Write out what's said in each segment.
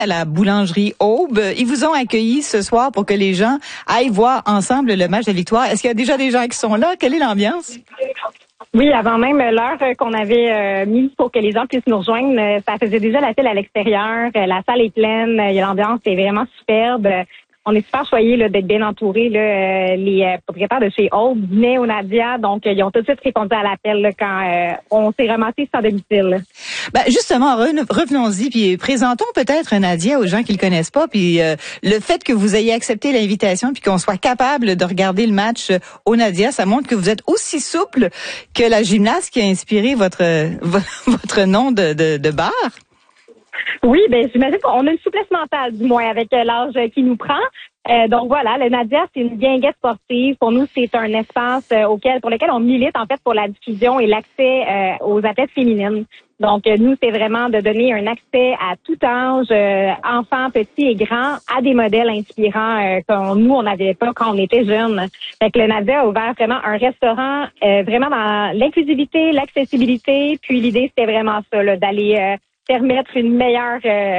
à la boulangerie Aube. Ils vous ont accueillis ce soir pour que les gens aillent voir ensemble le match de victoire. Est-ce qu'il y a déjà des gens qui sont là? Quelle est l'ambiance? Oui, avant même l'heure qu'on avait mise pour que les gens puissent nous rejoindre, ça faisait déjà la file à l'extérieur. La salle est pleine, l'ambiance est vraiment superbe. On est super choyés là, d'être bien entourés. Là, les propriétaires de chez Aube venaient au Nadia, donc ils ont tout de suite répondu à l'appel là, quand on s'est ramassé sans domicile. Ben justement, revenons-y, puis présentons peut-être Nadia aux gens qui le connaissent pas, puis le fait que vous ayez accepté l'invitation, puis qu'on soit capable de regarder le match au Nadia, ça montre que vous êtes aussi souple que la gymnaste qui a inspiré votre nom de bar. Oui, ben j'imagine qu'on a une souplesse mentale, du moins, avec l'âge qui nous prend. Donc voilà, le Nadia, c'est une guinguette sportive. Pour nous, c'est un espace pour lequel on milite en fait pour la diffusion et l'accès aux athlètes féminines. Donc nous, c'est vraiment de donner un accès à tout âge, enfants, petits et grands, à des modèles inspirants on n'avait pas quand on était jeunes. Fait que le Nadia a ouvert vraiment un restaurant vraiment dans l'inclusivité, l'accessibilité. Puis l'idée, c'était vraiment ça, là, d'aller permettre une meilleure,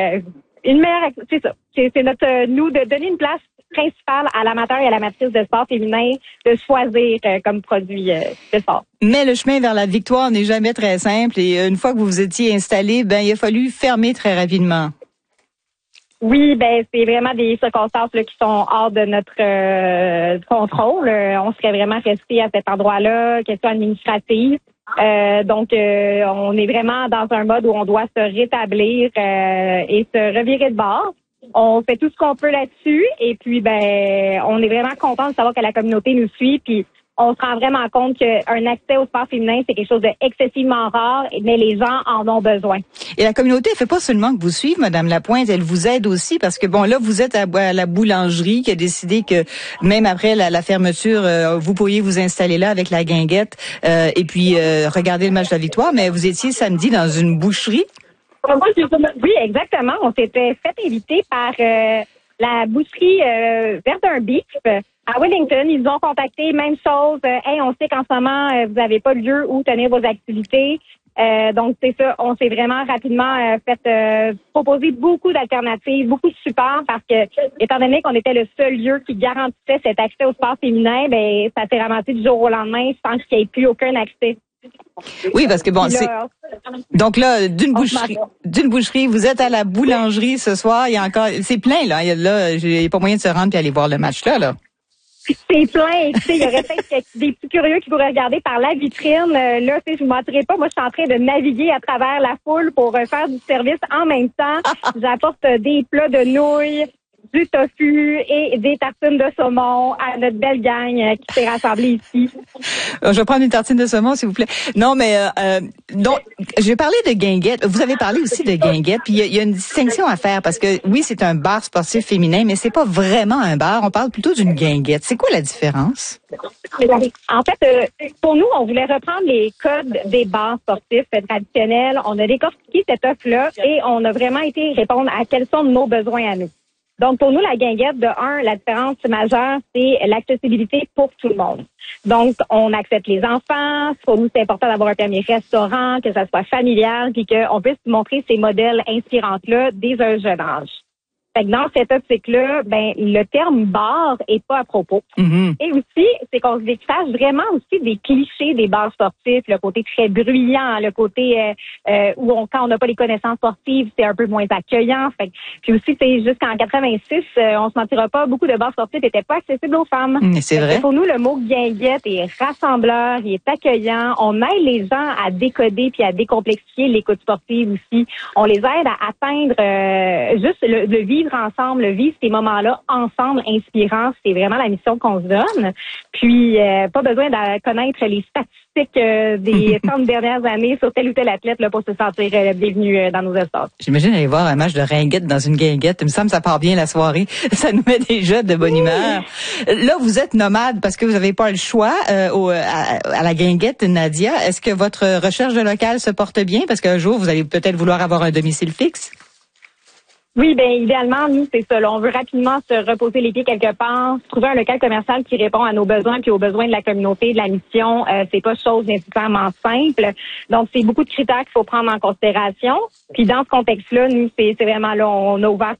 c'est ça. C'est notre, nous, de donner une place principale à l'amateur et à l'amatrice de sport féminin, de choisir comme produit de sport. Mais le chemin vers la victoire n'est jamais très simple et une fois que vous vous étiez installé, ben, il a fallu fermer très rapidement. Oui, ben c'est vraiment des circonstances là, qui sont hors de notre contrôle. On serait vraiment resté à cet endroit-là, question administrative. Donc, on est vraiment dans un mode où on doit se rétablir et se revirer de bord. On fait tout ce qu'on peut là-dessus et puis, ben, on est vraiment content de savoir que la communauté nous suit. Puis, on se rend vraiment compte qu'un accès au sport féminin, c'est quelque chose d'excessivement rare, mais les gens en ont besoin. Et la communauté, elle fait pas seulement que vous suivre, Madame Lapointe, elle vous aide aussi parce que bon, là, vous êtes à la boulangerie qui a décidé que même après la fermeture, vous pourriez vous installer là avec la guinguette et puis regarder le match de la victoire. Mais vous étiez samedi dans une boucherie. Oui, exactement. On s'était fait inviter par la boucherie Verdun Beef à Wellington. Ils nous ont contacté, même chose. Hey, on sait qu'en ce moment, vous n'avez pas de lieu où tenir vos activités. Donc, c'est ça. On s'est vraiment rapidement fait proposer beaucoup d'alternatives, beaucoup de support parce que, étant donné qu'on était le seul lieu qui garantissait cet accès au sport féminin, ben ça s'est ramassé du jour au lendemain sans qu'il n'y ait plus aucun accès. Oui, parce que bon, c'est donc là d'une boucherie, vous êtes à la boulangerie ce soir. Il y a encore, c'est plein là. Il y a pas moyen de se rendre puis aller voir le match là. C'est plein. Il y aurait peut-être des petits curieux qui pourraient regarder par la vitrine. Là, je vous mentirais pas. Moi, je suis en train de naviguer à travers la foule pour faire du service en même temps. J'apporte des plats de nouilles, du tofu et des tartines de saumon à notre belle gang qui s'est rassemblée ici. Je vais prendre une tartine de saumon, s'il vous plaît. Non, mais donc, je vais parler de guinguette. Vous avez parlé aussi de guinguette, puis il y a une distinction à faire parce que oui, c'est un bar sportif féminin, mais c'est pas vraiment un bar. On parle plutôt d'une guinguette. C'est quoi la différence? En fait, pour nous, on voulait reprendre les codes des bars sportifs traditionnels. On a décortiqué cette offre-là et on a vraiment été répondre à quels sont nos besoins à nous. Donc, pour nous, la guinguette, la différence majeure, c'est l'accessibilité pour tout le monde. Donc, on accepte les enfants. Pour nous, c'est important d'avoir un permis restaurant, que ça soit familial, puis qu'on puisse montrer ces modèles inspirants-là dès un jeune âge. Fait que dans cette optique-là, ben, le terme bar est pas à propos. Mm-hmm. Et aussi, c'est qu'on se détache vraiment aussi des clichés des bars sportifs, le côté très bruyant, le côté quand on n'a pas les connaissances sportives, c'est un peu moins accueillant. Fait que, puis aussi, c'est jusqu'en 86, on se mentira pas, beaucoup de bars sportifs n'étaient pas accessibles aux femmes. C'est vrai. Pour nous, le mot guinguette est rassembleur, il est accueillant. On aide les gens à décoder puis à décomplexifier l'écoute sportive aussi. On les aide à atteindre juste le vivre ensemble, vivre ces moments-là ensemble, inspirants. C'est vraiment la mission qu'on se donne. Puis, pas besoin de connaître les statistiques des 30 dernières années sur tel ou tel athlète là, pour se sentir bienvenu dans nos espaces. J'imagine aller voir un match de ringuette dans une guinguette. Il me semble que ça part bien la soirée. Ça nous met déjà de bonne humeur. Là, vous êtes nomade parce que vous n'avez pas le choix à la guinguette, Nadia. Est-ce que votre recherche de local se porte bien? Parce qu'un jour, vous allez peut-être vouloir avoir un domicile fixe. Oui, ben idéalement, nous, c'est ça. Là, on veut rapidement se reposer les pieds quelque part, trouver un local commercial qui répond à nos besoins puis aux besoins de la communauté, de la mission. C'est pas chose nécessairement simple. Donc, c'est beaucoup de critères qu'il faut prendre en considération. Puis dans ce contexte-là, nous, c'est vraiment là, on a ouvert